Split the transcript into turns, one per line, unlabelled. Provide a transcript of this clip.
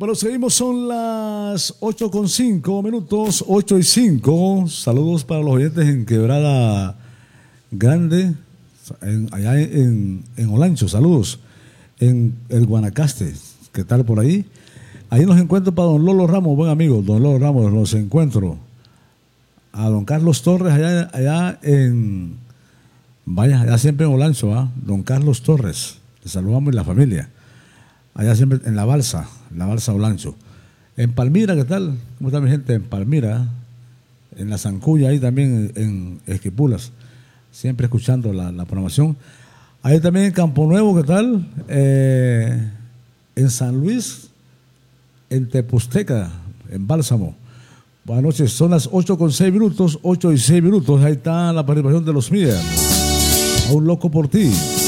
Bueno, seguimos, son las 8:05, 8:05. Saludos para los oyentes en Quebrada Grande, allá en Olancho, saludos. En el Guanacaste, ¿qué tal por ahí? Ahí nos encuentro para don Lolo Ramos, buen amigo, don Lolo Ramos, los encuentro. A don Carlos Torres, allá en, vaya, allá siempre en Olancho, don Carlos Torres, le saludamos y la familia. Allá siempre en la Balsa Olancho. En Palmira, ¿qué tal? ¿Cómo está mi gente en Palmira? En la Zancuya, ahí también en Esquipulas. Siempre escuchando la programación. Ahí también en Campo Nuevo, ¿qué tal? En San Luis, en Tepusteca, en Bálsamo. Buenas noches, son las 8:06, 8:06. Ahí está la participación de los míos. A un loco por ti.